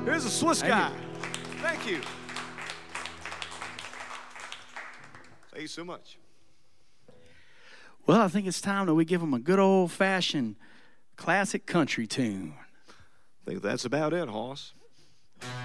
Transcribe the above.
Here's a Swiss guy. Thank you. Thank you so much. Well, I think it's time that we give them a good old-fashioned classic country tune. I think that's about it, Hoss.